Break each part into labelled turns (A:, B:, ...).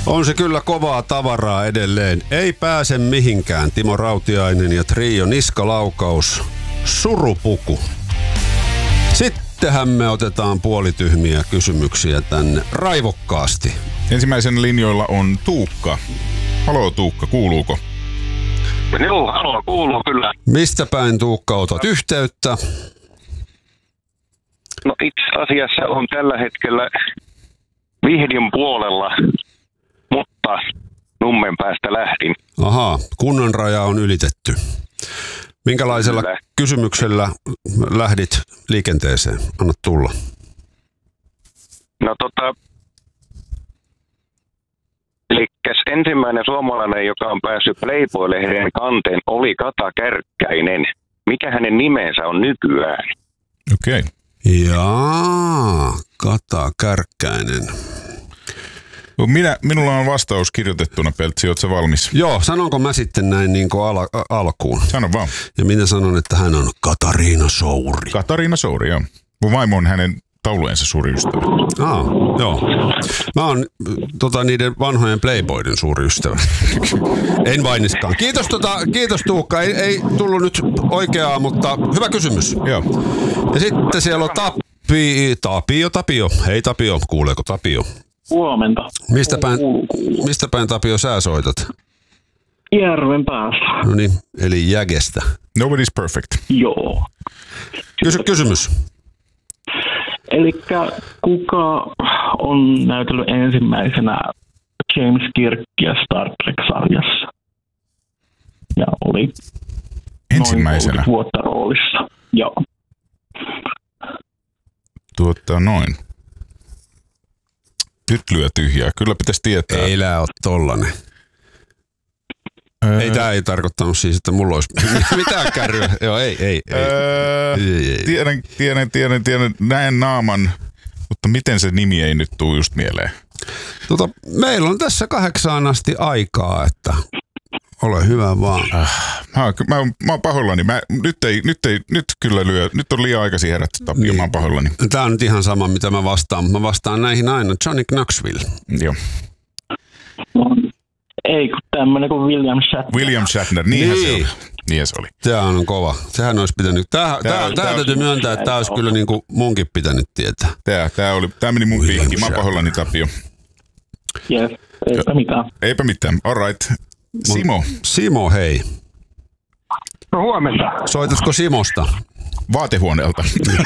A: On se kyllä kovaa tavaraa edelleen. Ei pääse mihinkään. Timo Rautiainen ja Trio niskalaukaus. Surupuku. Sittenhän me otetaan puolityhmiä kysymyksiä tänne raivokkaasti.
B: Ensimmäisen linjoilla on Tuukka. Haloo Tuukka, kuuluuko?
C: Joo, haloo, kuuluu kyllä.
A: Mistä päin Tuukka otat yhteyttä?
C: No itse asiassa on tällä hetkellä Vihdin puolella, mutta Nummen päästä lähdin.
A: Ahaa, kunnan raja on ylitetty. Minkälaisella kysymyksellä lähdit liikenteeseen? Anna tulla.
C: No elikkäs ensimmäinen suomalainen, joka on päässyt Playboy-lehden kanteen, oli Kata Kärkkäinen. Mikä hänen nimensä on nykyään?
B: Okei.
A: Jaa, Kata Kärkkäinen.
B: Minulla on vastaus kirjoitettuna, Peltsi, ootko sä valmis?
A: Joo, sanonko mä sitten näin niin kuin alkuun?
B: Sano vaan.
A: Ja minä sanon, että hän on Katariina Souri.
B: Katariina Souri, joo. Mun vaimo on hänen taulujensa suuri ystävä.
A: Joo. Mä oon niiden vanhojen Playboyden suuri ystävä. En vainiskaan. Kiitos Tuukka. Ei tullut nyt oikeaa, mutta hyvä kysymys.
B: Joo.
A: Ja sitten siellä on Tapio. Hei Tapio, kuuleeko Tapio?
D: Huomenta.
A: Mistä päin Tapio sä soitat?
D: Järven päässä.
A: No niin, eli Jägestä.
B: Nobody's perfect.
D: Joo.
A: Kysymys.
D: Elikkä kuka on näytellyt ensimmäisenä James Kirkia Star Trek-sarjassa? Ja oli
B: ensimmäisenä
D: noin 30 vuotta roolissa. Joo.
B: Noin. Nyt lyö tyhjää. Kyllä pitäisi tietää.
A: Ei ole tollanen. Tää ei tarkoittanut siis, että mulla olisi mitään kärryä. Joo, ei.
B: Tiedän. Näen naaman, mutta miten se nimi ei nyt tule just mieleen?
A: Meillä on tässä 8 asti aikaa, että ole hyvä vaan.
B: Mä oon pahoillani. Nyt kyllä lyö. Nyt on liian aikaisin herätty, Tapio. Mä oon pahoillani.
A: Tää on nyt ihan sama, mitä mä vastaan. Mä vastaan näihin aina. Johnny Knoxville.
B: Joo.
D: Ei, kun tämmönen kuin William Shatner.
B: William Shatner, niinhän se oli. Niin se oli.
A: Tää on kova. Sehän olisi pitänyt. Tää täytyy myöntää, että tää olisi kyllä niin kuin munkin pitänyt tietää.
B: Tää meni mun piikki. Mä oon pahoillani, Tapio.
D: Yes,
B: Eipä mitään. All right.
A: Simo, hei.
C: No huomenta.
A: Soitatko Simosta?
B: Vaatehuoneelta.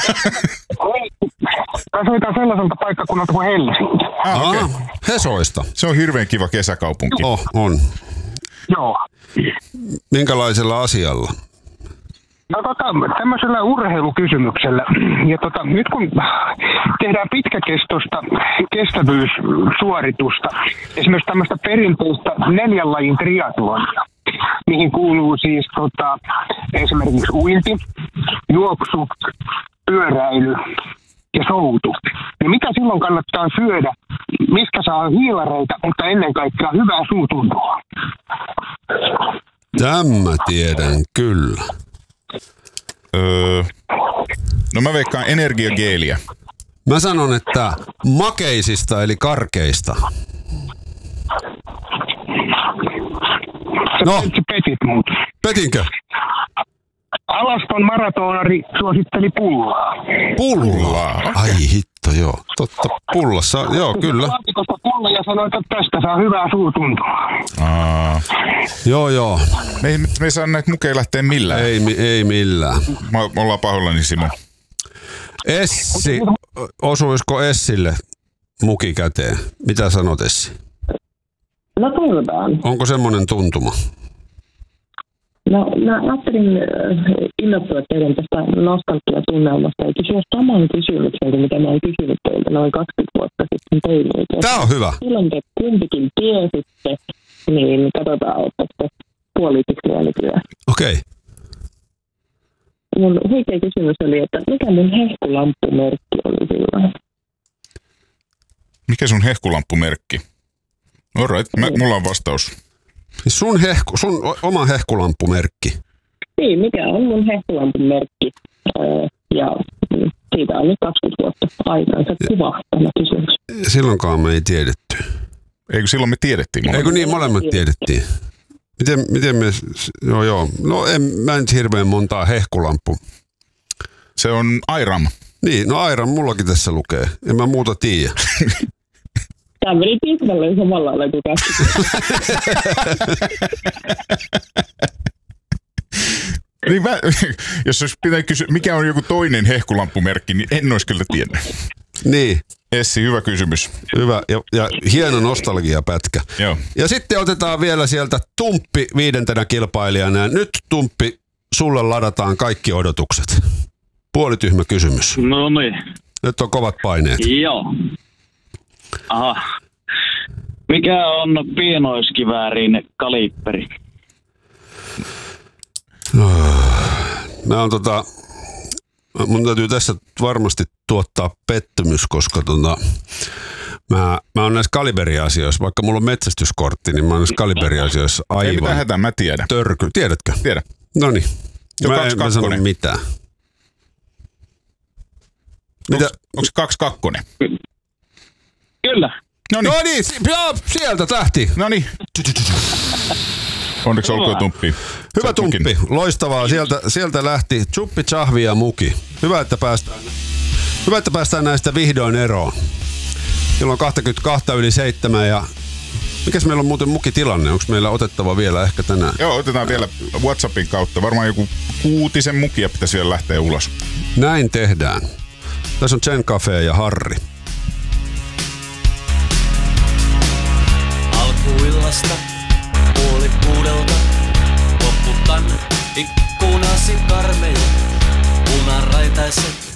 C: Mä soitan sellaiselta paikkakunnalta kuin Helsinki.
B: Okay.
A: Hesoista.
B: Se on hirveän kiva kesäkaupunki.
A: On.
C: Joo.
A: Minkälaisella asialla?
C: No tämmöisellä urheilukysymyksellä. Ja nyt kun tehdään pitkäkestoista kestävyyssuoritusta, esimerkiksi tämmöistä perinteistä 4 lajin triatlonia, mihin kuuluu siis esimerkiksi uinti, juoksu, pyöräily ja soutu. Niin mitä silloin kannattaa syödä, mistä saa hiilareita, mutta ennen kaikkea hyvää suutuntoa?
A: Tämä tiedän kyllä.
B: No mä veikkaan energiageeliä.
A: Mä sanon, että makeisista eli karkeista.
C: No. Petit mut.
A: Petinkö?
C: Alaston maratonari suositteli pullaa.
A: Pullaa? Ai hitto, joo. Totta, pullassa, joo, kyllä.
C: Laatikosta pulla ja sanoi, että tästä saa hyvää suutuntoa.
A: Joo.
B: Me ei saa näitä mukeja lähteä millään.
A: Ei millään.
B: Me ollaan pahoillani, Simo.
A: Essi, osuisiko Essille muki käteen? Mitä sanot, Essi?
E: No toivotaan.
A: Onko semmoinen tuntuma?
E: No mä ajattelin innoittua teidän tästä nostalgiatunnelmasta ja kysyä saman kysymyksen kuin mitä mä oon kysynyt teiltä noin 20 vuotta sitten teille.
A: Tää on hyvä.
E: Silloin te kumpikin tiesitte, niin katsotaan, että puolitiksi nykyään.
A: Okei.
E: Mun huikea kysymys oli, että mikä mun hehkulamppumerkki oli silloin?
B: Mikä sun hehkulamppumerkki? Alright, mulla on vastaus.
A: Sun oma hehkulamppumerkki.
E: Niin, mikä on mun hehkulamppumerkki? Ja siitä on nyt 20 vuotta aikansa kuva tämä kysymys.
A: Silloinkaan me ei tiedetty.
B: Eikö silloin me tiedettiin?
A: Eikö niin, molemmat tiedettiin. Miten me... Joo. No mä en hirveän montaa hehkulampua.
B: Se on Airam.
A: Niin, no Airam mullakin tässä lukee. En mä muuta tiedä.
E: Tämä meni tismalleen samalla lailla kuin käsikin.
B: Niin jos olisi pitää kysyä, mikä on joku toinen hehkulampumerkki, niin en olisi kyllä tiennyt.
A: Niin.
B: Essi, hyvä kysymys.
A: Hyvä ja hieno nostalgiapätkä.
B: Joo.
A: Ja sitten otetaan vielä sieltä Tumppi 5. kilpailijana. Nyt Tumppi, sulle ladataan kaikki odotukset. Puolityhmä kysymys.
F: No niin.
A: Nyt on kovat paineet.
F: Joo. Aha. Mikä on pienoiskiväärin kaliipperi?
A: Mun täytyy tässä varmasti tuottaa pettymys, koska mä oon näissä kaliberiasioissa, vaikka mulla on metsästyskortti, niin mä oon näissä kaliberiasioissa aivan...
B: Ei mitään hätää, mä tiedän.
A: Törky. Tiedätkö?
B: Tiedän.
A: Noniin.
B: Mä
A: sano mitään.
B: Onko se 2-2?
F: Kyllä.
B: No niin,
A: sieltä lähti.
B: Noniin. Onneksi olkoon Tumppi.
A: Hyvä Tumppi, loistavaa. Sieltä lähti Chuppi, Chahvi ja Muki. Hyvä, että päästään näistä vihdoin eroon. Kello on 22:07 ja mikäs meillä on muuten Muki tilanne? Onko meillä otettava vielä ehkä tänään?
B: Joo, otetaan vielä WhatsAppin kautta. Varmaan joku 6 mukia pitäisi vielä lähteä ulos.
A: Näin tehdään. Tässä on Chen Cafe ja Harri.
G: Alkuillasta 5:30 koputan ikkunasi karmeja, punaraitaiset